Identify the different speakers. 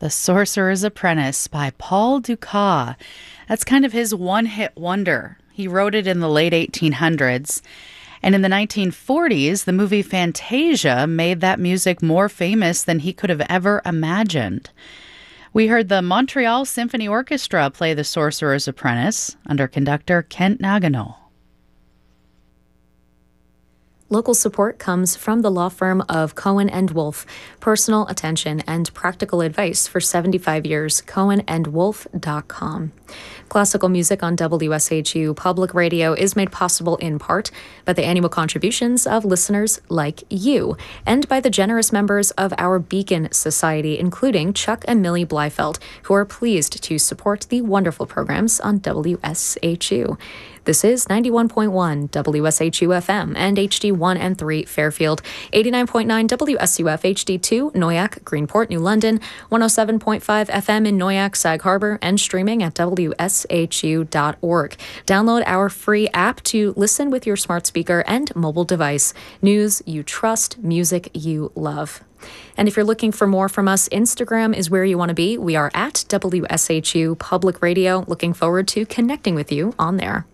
Speaker 1: The Sorcerer's Apprentice by Paul Dukas. That's kind of his one-hit wonder. He wrote it in the late 1800s. And in the 1940s, the movie Fantasia made that music more famous than he could have ever imagined. We heard the Montreal Symphony Orchestra play The Sorcerer's Apprentice under conductor Kent Nagano.
Speaker 2: Local support comes from the law firm of Cohen & Wolf. Personal attention and practical advice for 75 years. CohenandWolf.com. Classical music on WSHU Public Radio is made possible in part by the annual contributions of listeners like you, and by the generous members of our Beacon Society, including Chuck and Millie Bleifeld, who are pleased to support the wonderful programs on WSHU. This is 91.1 WSHU FM and HD1 and 3 Fairfield, 89.9 WSUF HD2 Noyak, Greenport, New London, 107.5 FM in Noyak, Sag Harbor, and streaming at WSHU.org. Download our free app to listen with your smart speaker and mobile device. News you trust, music you love. And if you're looking for more from us, Instagram is where you want to be. We are at WSHU Public Radio. Looking forward to connecting with you on there.